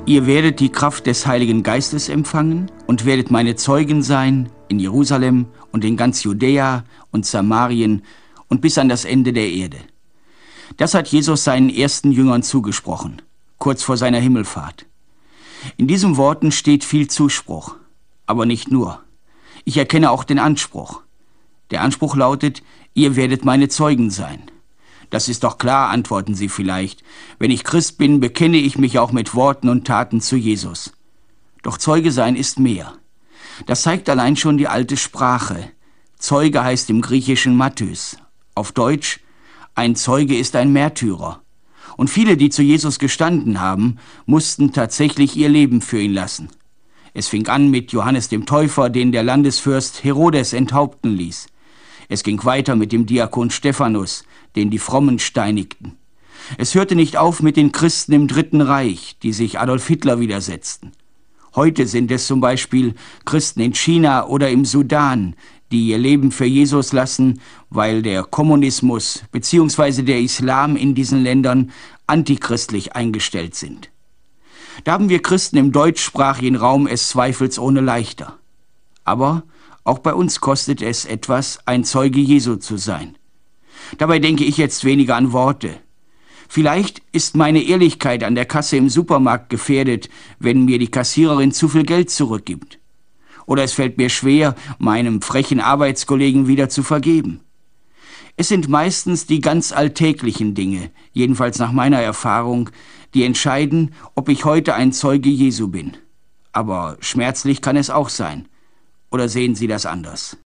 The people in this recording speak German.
Ihr werdet die Kraft des Heiligen Geistes empfangen und werdet meine Zeugen sein in Jerusalem und in ganz Judäa und Samarien und bis an das Ende der Erde. Das hat Jesus seinen ersten Jüngern zugesprochen, kurz vor seiner Himmelfahrt. In diesen Worten steht viel Zuspruch, aber nicht nur. Ich erkenne auch den Anspruch. Der Anspruch lautet, ihr werdet meine Zeugen sein. Das ist doch klar, antworten Sie vielleicht. Wenn ich Christ bin, bekenne ich mich auch mit Worten und Taten zu Jesus. Doch Zeuge sein ist mehr. Das zeigt allein schon die alte Sprache. Zeuge heißt im Griechischen Matthys. Auf Deutsch, ein Zeuge ist ein Märtyrer. Und viele, die zu Jesus gestanden haben, mussten tatsächlich ihr Leben für ihn lassen. Es fing an mit Johannes dem Täufer, den der Landesfürst Herodes enthaupten ließ. Es ging weiter mit dem Diakon Stephanus, den die Frommen steinigten. Es hörte nicht auf mit den Christen im Dritten Reich, die sich Adolf Hitler widersetzten. Heute sind es zum Beispiel Christen in China oder im Sudan, die ihr Leben für Jesus lassen, weil der Kommunismus bzw. der Islam in diesen Ländern antichristlich eingestellt sind. Da haben wir Christen im deutschsprachigen Raum es zweifelsohne leichter. Aber auch bei uns kostet es etwas, ein Zeuge Jesu zu sein. Dabei denke ich jetzt weniger an Worte. Vielleicht ist meine Ehrlichkeit an der Kasse im Supermarkt gefährdet, wenn mir die Kassiererin zu viel Geld zurückgibt. Oder es fällt mir schwer, meinem frechen Arbeitskollegen wieder zu vergeben. Es sind meistens die ganz alltäglichen Dinge, jedenfalls nach meiner Erfahrung, die entscheiden, ob ich heute ein Zeuge Jesu bin. Aber schmerzlich kann es auch sein. Oder sehen Sie das anders?